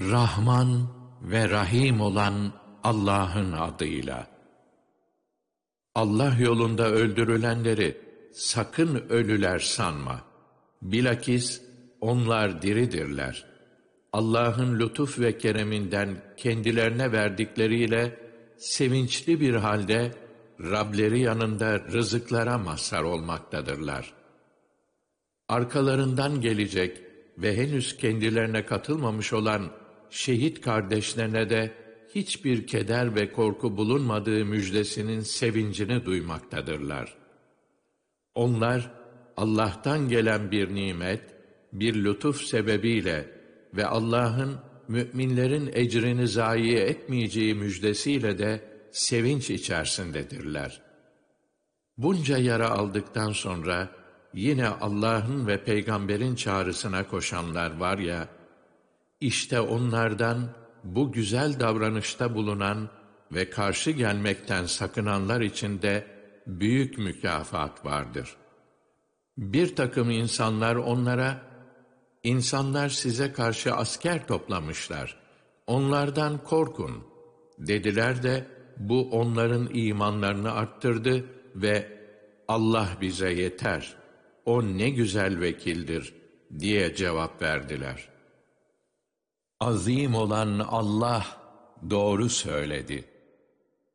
Rahman ve Rahim olan Allah'ın adıyla. Allah yolunda öldürülenleri sakın ölüler sanma. Bilakis onlar diridirler. Allah'ın lütuf ve kereminden kendilerine verdikleriyle sevinçli bir halde Rableri yanında rızıklara mazhar olmaktadırlar. Arkalarından gelecek ve henüz kendilerine katılmamış olan şehit kardeşlerine de hiçbir keder ve korku bulunmadığı müjdesinin sevincini duymaktadırlar. Onlar Allah'tan gelen bir nimet, bir lütuf sebebiyle ve Allah'ın müminlerin ecrini zayi etmeyeceği müjdesiyle de sevinç içerisindedirler. Bunca yara aldıktan sonra yine Allah'ın ve peygamberin çağrısına koşanlar var ya, işte onlardan bu güzel davranışta bulunan ve karşı gelmekten sakınanlar için de büyük mükafat vardır. Bir takım insanlar onlara, "İnsanlar size karşı asker toplamışlar, onlardan korkun," dediler de bu onların imanlarını arttırdı ve "Allah bize yeter, o ne güzel vekildir," diye cevap verdiler. Azim olan Allah doğru söyledi.